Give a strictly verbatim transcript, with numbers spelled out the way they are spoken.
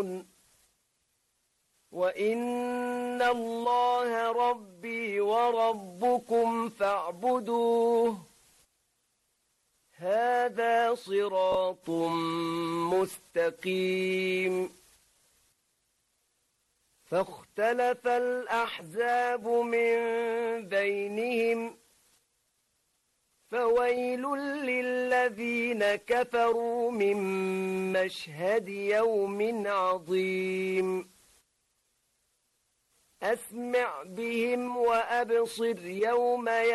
وإن الله ربي وربكم فاعبدوه هذا صراط مستقيم فاختلف الأحزاب من بينهم فويل للذين كفروا من مشهد يوم عظيم أسمع بهم وأبصر يوم